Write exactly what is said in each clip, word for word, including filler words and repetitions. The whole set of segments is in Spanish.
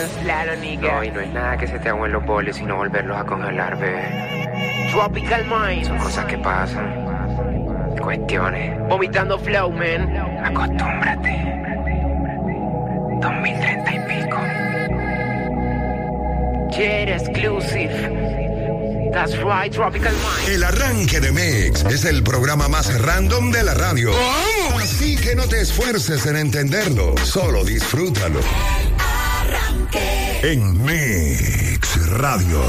Claro, nigga. No, y no es nada que se te agüen los boles, sino volverlos a congelar, bebé. Tropical Mind. Son cosas que pasan. Cuestiones. Vomitando flow, man. Acostúmbrate. dos mil treinta y pico. Jet exclusive. That's right, Tropical Mind. El arranque de Mix es el programa más random de la radio. Oh. Así que no te esfuerces en entenderlo, solo disfrútalo. El arranque. En Mix Radio.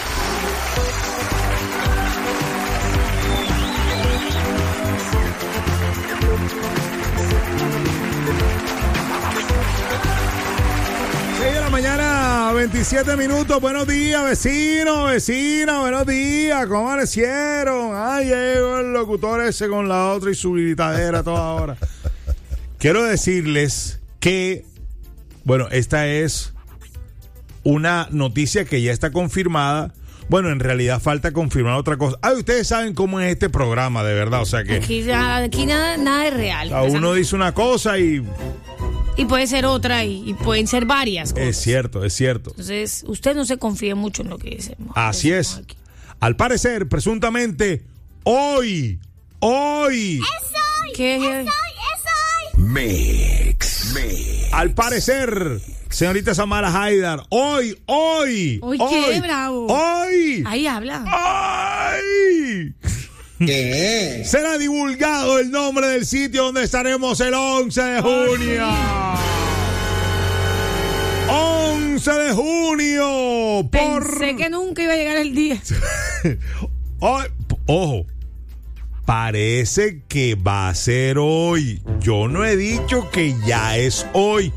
Mañana, veintisiete minutos. Buenos días, vecinos, vecinas, buenos días. ¿Cómo amanecieron? Ay, llegó el locutor ese con la otra y su gritadera toda hora. Quiero decirles que, bueno, esta es una noticia que ya está confirmada. Bueno, en realidad falta confirmar otra cosa. Ay, ustedes saben cómo es este programa, de verdad. O sea que aquí, aquí nada, nada es real. A uno dice una cosa y... Y puede ser otra y, y pueden ser varias cosas. Es cierto, es cierto. Entonces, usted no se confíe mucho en lo que decimos. Así es. Aquí. Al parecer, presuntamente, hoy, hoy. Es hoy. ¿Qué es hoy? Es hoy. Mix. Mix. Al parecer, señorita Samara Haidar, hoy, hoy. ¿Hoy qué, Bravo? Hoy. Ahí habla. ¡Ay! ¿Qué? Será divulgado el nombre del sitio donde estaremos el once de junio. once de junio. Por... Pensé que nunca iba a llegar el día. oh, ojo, parece que va a ser hoy. Yo no he dicho que ya es hoy.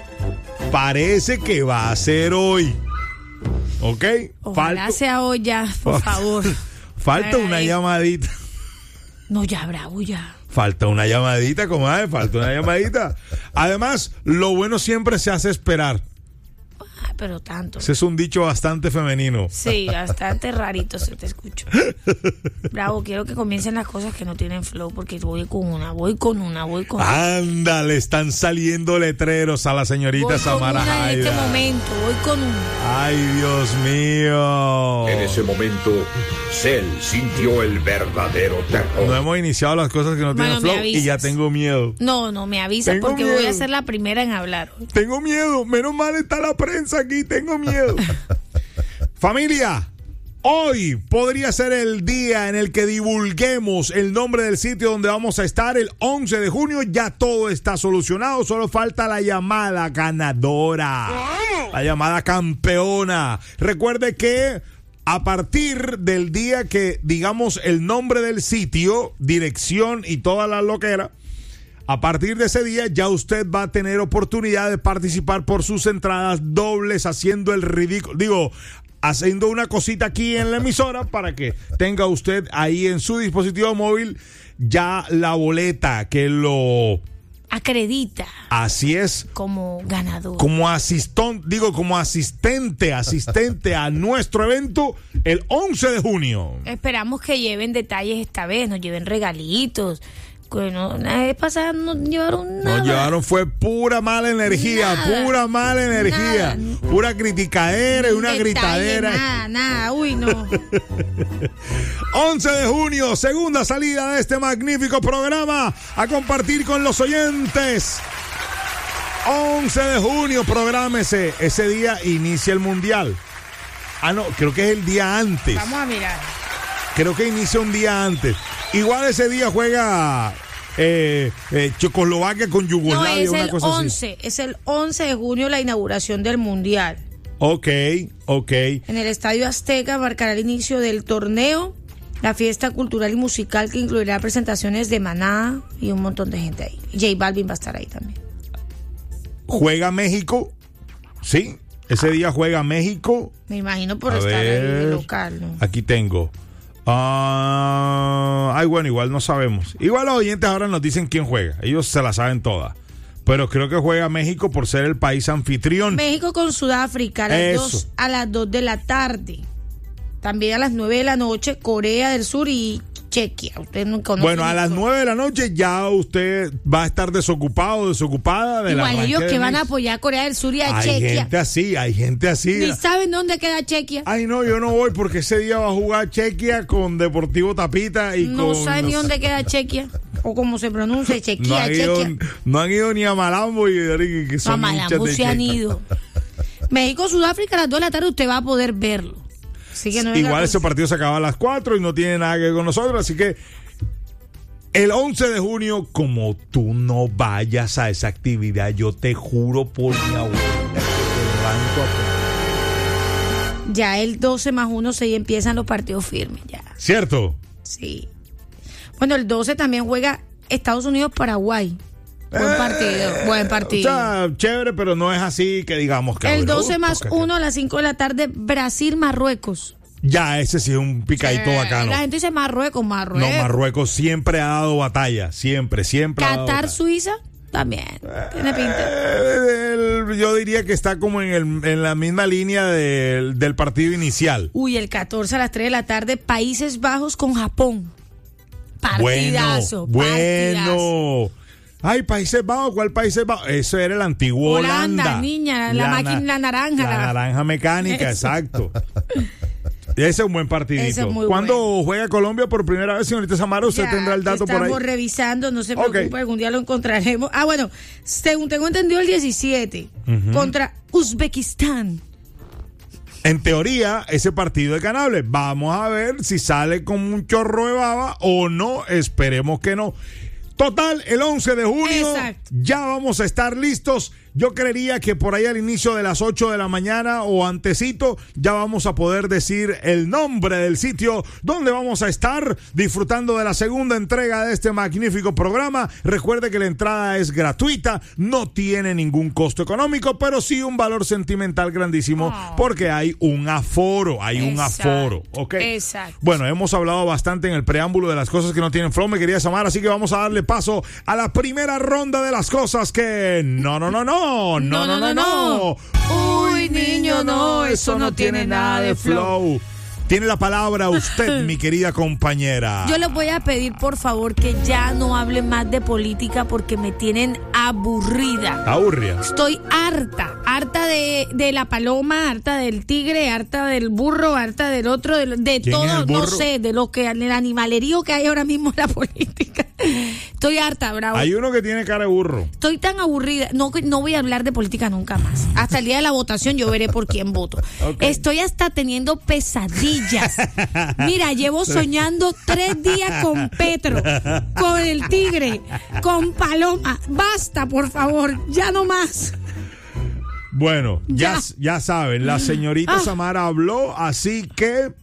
Parece que va a ser hoy. ¿Ok? Ojalá Falto... sea hoy ya, por favor. Falta una llamadita. No, ya, Bravo, ya. Falta una llamadita, comadre, falta una llamadita. Además, lo bueno siempre se hace esperar. Ay, pero tanto. Ese es un dicho bastante femenino. Sí, bastante rarito se te escucha. Bravo, quiero que comiencen las cosas que no tienen flow, porque voy con una, voy con una, voy con una. Ándale, están saliendo letreros a la señorita voy Samara con una en Haidar. este momento, voy con una. Ay, Dios mío. En ese momento, Cell sintió el verdadero terror. No hemos iniciado las cosas que no bueno, tienen flow y ya tengo miedo. No, no, me avisas tengo porque miedo. voy a ser la primera en hablar. Tengo miedo, menos mal está la prensa aquí, tengo miedo. Familia, hoy podría ser el día en el que divulguemos el nombre del sitio donde vamos a estar el once de junio. Ya todo está solucionado, solo falta la llamada ganadora, la llamada campeona. Recuerde que a partir del día que digamos el nombre del sitio, dirección y toda la loquera, a partir de ese día ya usted va a tener oportunidad de participar por sus entradas dobles haciendo el ridículo. Digo, haciendo una cosita aquí en la emisora para que tenga usted ahí en su dispositivo móvil ya la boleta que lo acredita. Así es. Como ganador. Como asistón, digo, como asistente, asistente a nuestro evento el once de junio. Esperamos que lleven detalles esta vez, nos lleven regalitos. Bueno, la vez pasada no llevaron nada. Nos llevaron fue pura mala energía, nada, pura mala energía, nada. Pura criticadera y una Detalle, gritadera. Nada, nada, uy, no. once de junio, segunda salida de este magnífico programa a compartir con los oyentes. once de junio, prográmese. Ese día inicia el mundial. Ah, no, creo que es el día antes. Vamos a mirar. Creo que inicia un día antes. Igual ese día juega eh, eh, Checoslovaquia con Yugoslavia. No, es una el cosa once, así. es el once de junio la inauguración del Mundial. Ok, ok. En el Estadio Azteca marcará el inicio del torneo, la fiesta cultural y musical que incluirá presentaciones de Maná y un montón de gente ahí. J Balvin va a estar ahí también. ¿Juega México? Sí, ese día juega México. Me imagino por a estar ver, ahí de local, ¿no? Aquí tengo. Uh, ay, bueno, igual no sabemos. Igual los oyentes ahora nos dicen quién juega. Ellos se la saben todas. Pero creo que juega México por ser el país anfitrión. México con Sudáfrica a las, dos, a las dos de la tarde. También a las nueve de la noche, Corea del Sur y Chequia. Usted no conoce. Bueno, a las nueve de la noche ya usted va a estar desocupado, desocupada de la Igual ellos que van a apoyar a Corea del Sur y a Hay Chequia. gente así, hay gente así. Ni saben dónde queda Chequia. Ay, no, yo no voy porque ese día va a jugar Chequia con Deportivo Tapita y No con... saben ni dónde queda Chequia. O como se pronuncia, no Chequia, han, ido, Chequia. no han ido ni a Malambo y y que No, a son Malambo hinchas de se han Chequia. ido. México, Sudáfrica, a las dos de la tarde usted va a poder verlo. Así que no venga Igual con- ese partido se acaba a las cuatro y no tiene nada que ver con nosotros, así que el once de junio, como tú no vayas a esa actividad, yo te juro por mi abuela que te levanto a... Ya el doce más uno se empiezan los partidos firmes, ya. ¿Cierto? Sí. Bueno, el doce también juega Estados Unidos-Paraguay. Buen Eh, partido, buen partido. O sea, chévere, pero no es así que digamos que... El ahora, doce uh, más porque- uno a las cinco de la tarde, Brasil-Marruecos. Ya, ese sí es un picadito Eh, bacano. La gente dice Marruecos, Marruecos. No, Marruecos siempre ha dado batalla, siempre, siempre ha dado batalla. Qatar-Suiza también. Tiene pinta. Eh, el- yo diría que está como en, el, en la misma línea del, del partido inicial. Uy, el catorce a las tres de la tarde, Países Bajos con Japón. Partidazo. Bueno, partidazo. bueno. Ay, Países Bajos, ¿cuál Países Bajos? Eso era el antiguo Holanda. Holanda, niña, la máquina na- naranja, La la- naranja mecánica, Eso. exacto. Ese es un buen partidito. Ese es muy ¿Cuándo bueno. juega Colombia por primera vez, señorita Samara? Usted Ya, tendrá el dato por ahí. Estamos revisando, no se Ok. preocupe, algún día lo encontraremos. Ah, bueno, según tengo entendido, el diecisiete contra Uzbekistán. En teoría, ese partido es ganable. Vamos a ver si sale con un chorro de baba o no. Esperemos que no. Total, el once de junio Exacto. ya vamos a estar listos. Yo creería que por ahí al inicio de las ocho de la mañana o antecito ya vamos a poder decir el nombre del sitio donde vamos a estar disfrutando de la segunda entrega de este magnífico programa. Recuerde que la entrada es gratuita, no tiene ningún costo económico, pero sí un valor sentimental grandísimo Oh. porque hay un aforo, hay un Exacto. aforo, ¿ok? Exacto. Bueno, hemos hablado bastante en el preámbulo de las cosas que no tienen flow, mi querida Samara, así que vamos a darle paso a la primera ronda de las cosas que no, no, no, no. No, no, no, no, no. Uy, niño, no, eso no tiene nada de flow. Tiene la palabra usted, mi querida compañera. Yo les voy a pedir, por favor, que ya no hablen más de política porque me tienen aburrida. Aburria. Estoy harta, harta de, de la paloma, harta del tigre, harta del burro, harta del otro, de, de ¿Quién es todo, el burro? no sé, de lo que, del animalerío que hay ahora mismo en la política. Estoy harta, bravo. Hay uno que tiene cara de burro. Estoy tan aburrida, no, no voy a hablar de política nunca más. Hasta el día de la votación yo veré por quién voto. Ok. Estoy hasta teniendo pesadillas. Mira, llevo soñando tres días con Petro, con el tigre, con Paloma. Basta, por favor, ya no más. Bueno, ya, Ya. ya saben, la señorita Ah. Samara habló, así que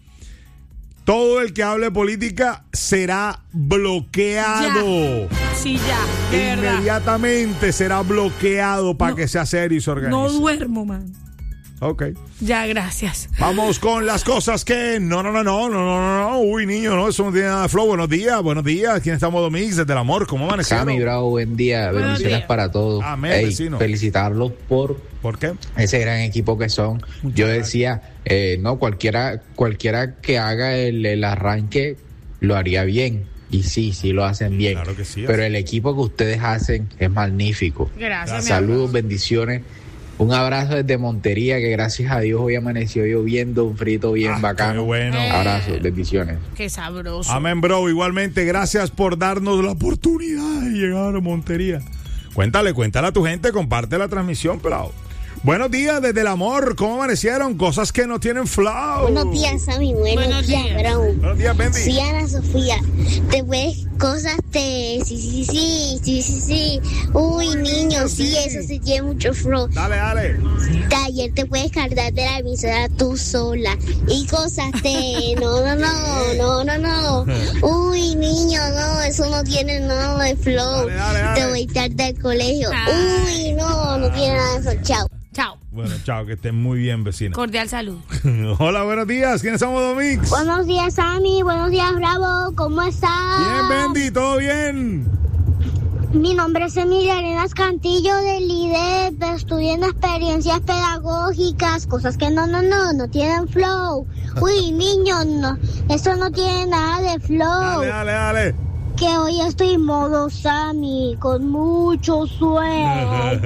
todo el que hable política será bloqueado. Sí, ya, de verdad. Inmediatamente será bloqueado para No. que sea serio y se organice. No duermo, man. Ok. Ya, gracias. Vamos con las cosas que no, no, no, no, no, no, no, no. Uy, niño, no, eso no tiene nada de flow. Buenos días, buenos días. ¿Quién está en Modo Mix? Desde el amor, ¿cómo amanecieron? Sammy, bravo, buen día. Buenos Bendiciones días. para todos. Amén, Ey, vecino. felicitarlos por ¿Por qué? ese gran equipo que son. Muchas Yo gracias. decía, eh, no, cualquiera, cualquiera que haga el, el arranque lo haría bien. Y sí, sí lo hacen bien. Claro que sí, Pero así. el equipo que ustedes hacen es magnífico. Gracias. mi Saludos, bendiciones. Un abrazo desde Montería, que gracias a Dios hoy amaneció lloviendo, un frito bien Ah, bacano. qué bueno. Eh. Abrazos, bendiciones. amor. Qué sabroso. Amén, bro. Igualmente, gracias por darnos la oportunidad de llegar a Montería. Cuéntale, cuéntale a tu gente, comparte la transmisión, pero... Buenos días desde el amor. ¿Cómo amanecieron? Cosas que no tienen flow. Buenos días, Sammy. Buenos, Buenos días, días. Brown. Buenos días, Bendy. Sí, Ana Sofía. Te puedes cosas te. Sí, sí, sí, sí, sí, sí. Uy, niño, sí, eso sí tiene mucho flow. Dale, dale. De ayer te puedes cargar de la emisora tú sola. Y cosas te. No, no, no, no, no, no. Uy, niño, no, eso no tiene nada de flow. Dale, dale, dale. Te voy tarde al colegio. Ay. Uy, no, no tiene nada de eso. Chao. Chao. Bueno, chao, que estén muy bien, vecina. Cordial salud. Hola, buenos días. ¿Quiénes somos, Domix? Buenos días, Sammy. Buenos días, Bravo. ¿Cómo estás? Bien, Bendy, ¿todo bien? Mi nombre es Emilia Arenas Cantillo del I D E P, estudiando experiencias pedagógicas, cosas que no, no, no, no tienen flow. Uy, niños, no, eso no tiene nada de flow. Dale, dale, dale. Que hoy estoy modo Sammy, con mucho sueño. Ay,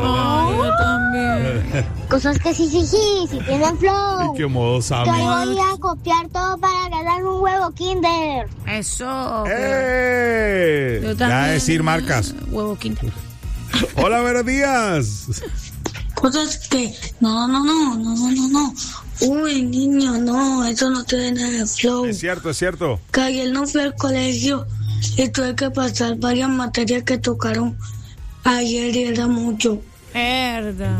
yo también. Cosas que sí, sí, sí, sí tienen flow. Y qué modo Que Sammy. hoy voy a copiar todo para ganar un huevo Kinder. Eso. ¡Eh! Yo Ya también. decir marcas. Huevo quinta. Hola, buenos días. Cosas que, no, no, no, no, no, no, no. Uy, niño, no, eso no tiene nada de flow. Es cierto, es cierto. Que ayer no fui al colegio y tuve que pasar varias materias que tocaron ayer y era mucho. Verdad.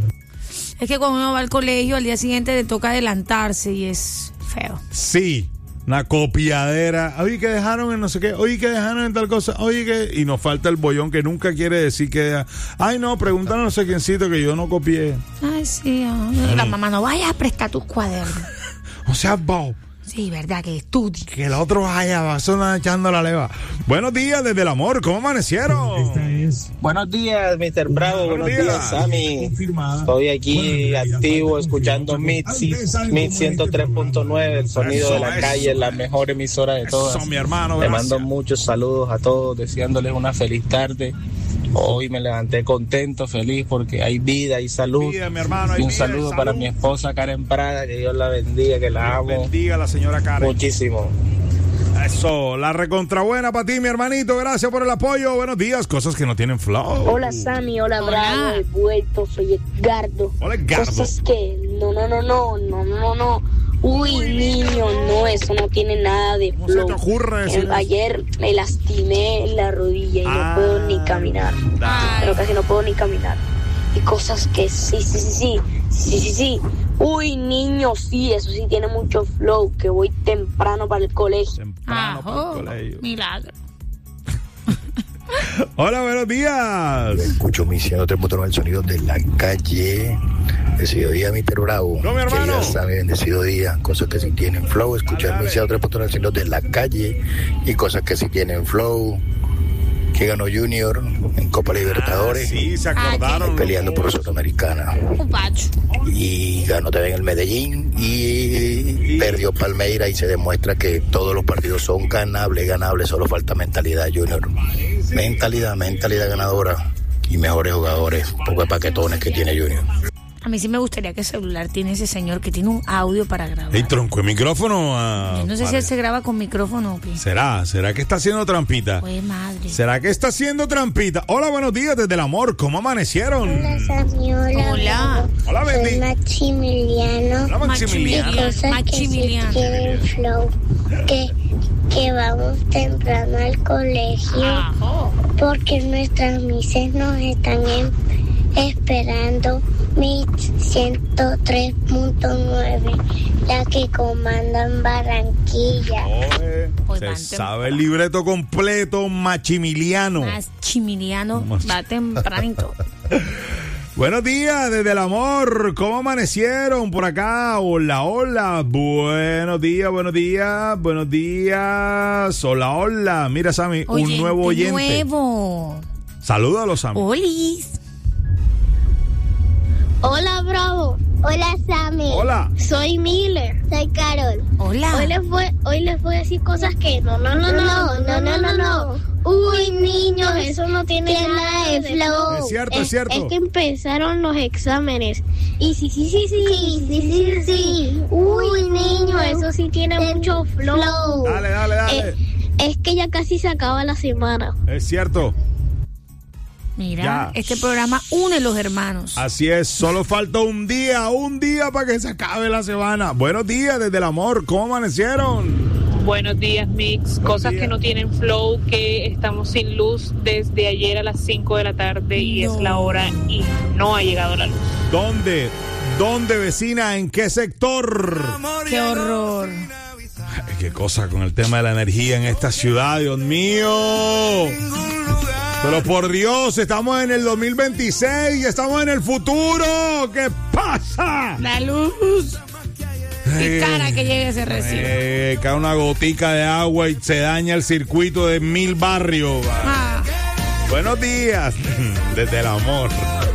Es que cuando uno va al colegio, al día siguiente le toca adelantarse y es feo. Sí, una copiadera. Oye, que dejaron en no sé qué. Oye, que dejaron en tal cosa. Oye, que... Y nos falta el bollón que nunca quiere decir que... Ay, no, pregúntale a no sé quiéncito que yo no copié. Ay, sí. ay, La mamá no vaya a prestar tus cuadernos. O sea, Bob. Sí, verdad, que estudie. Que el otro vaya, va a sonar echando la leva. Buenos días desde el amor, ¿cómo amanecieron? Buenos días, mister Bravo. Buenos Buenos días, días. Sammy. Estoy aquí activo escuchando Mitzi, Mitzi ciento tres punto nueve, el sonido Eso, de la eso. calle, la mejor emisora de todas. Eso, mi hermano, Le gracias. mando muchos saludos a todos, deseándoles una feliz tarde. Hoy me levanté contento, feliz, porque hay vida y salud. Vida, mi hermano, hay Y un vida y saludo salud. para mi esposa Karen Prada, que Dios la bendiga, que la amo Bendiga a la señora Karen. muchísimo. Eso, la recontrabuena para ti, mi hermanito. Gracias por el apoyo. Buenos días, cosas que no tienen flow. Hola Sammy, hola, Hola. Bravo, he vuelto, soy Edgardo. Hola, Edgardo. Cosas que no, no, no, no, no, no, no. Uy, niño, no, eso no tiene nada de ¿Cómo se flow. te ocurre decir Eh, eso? Ayer me lastimé la rodilla y Ah, no puedo ni caminar. da. Pero casi no puedo ni caminar. Y cosas que sí, sí, sí, sí, sí, sí, sí. Uy, niño, sí, eso sí tiene mucho flow, que voy temprano para el colegio. Temprano para el Ajo, colegio. milagro. Hola, buenos días. Escucho mi ciento tres punto nueve, el sonido de la calle. Bendecido día, mister Bravo. No, mi hermano. Que ya sabe, bendecido día. Cosas que sí tienen flow. Escuchar Dale, mi ciento tres punto nueve, el sonido de la calle. Y cosas que sí tienen flow. Que ganó Junior en Copa Libertadores. Ah, sí, se acordaron. Peleando por Sudamericana. Un pacho. Y ganó también el Medellín. Y perdió Palmeiras. Y se demuestra que todos los partidos son ganables, ganables. Solo falta mentalidad, Junior. Mentalidad, mentalidad ganadora. Y mejores jugadores. Pocos paquetones que tiene Junior. A mí sí me gustaría que el celular tiene ese señor que tiene un audio para grabar. ¿Y tronco el micrófono? ah, Yo no sé si padre? él se graba con micrófono o qué. ¿Será? ¿Será que está haciendo trampita? Pues madre. ¿Será que está haciendo trampita? Hola, buenos días desde el amor. ¿Cómo amanecieron? Hola, Sammy, hola. Hola. Hola, Soy Bendy. Maximiliano. Hola, Maximiliano. Cosas que sí Maximiliano. tienen flow. Que, que vamos temprano al colegio. Ajo. Porque nuestras mises nos están em- esperando. Mi ciento tres punto nueve, la que comanda en Barranquilla. Oye, Hoy se van sabe el libreto completo, Maximiliano. Más chimiliano Más- va tempranito. Buenos días desde el amor. ¿Cómo amanecieron por acá? Hola, hola. Buenos días, buenos días, buenos días. Hola, hola. Mira, Sammy, un Oyente nuevo oyente. nuevo. Salúdalo, Sammy. Olis. Hola, Bravo. Hola, Sammy. Hola. Soy Miller. Soy Carol. Hola. Hoy les voy, hoy les voy a decir cosas que no, no, no, no, no, no, no, no. Uy, niños, eso no tiene nada de flow. Es cierto, es cierto. Es que empezaron los exámenes. Y sí, sí, sí, sí, sí, sí, sí, sí. Uy, niños, eso sí tiene mucho flow. Dale, dale, dale. Eh, es que ya casi se acaba la semana. Es cierto. Mira, Ya. este programa une los hermanos. Así es, solo falta un día, un día para que se acabe la semana. Buenos días desde el amor, ¿cómo amanecieron? Buenos días, Mix. Cosas que no tienen flow, que estamos sin luz desde ayer a las cinco de la tarde y No. es la hora y no ha llegado la luz. ¿Dónde? ¿Dónde, vecina? ¿En qué sector? Qué horror. Ay, qué cosa con el tema de la energía en esta ciudad, Dios mío. Pero por Dios, estamos en el dos mil veintiséis y estamos en el futuro. ¿Qué pasa? La luz. Qué cara que llegue ese recibo. Eh, cae una gotica de agua y se daña el circuito de mil barrios. Ah, Buenos días, desde el amor.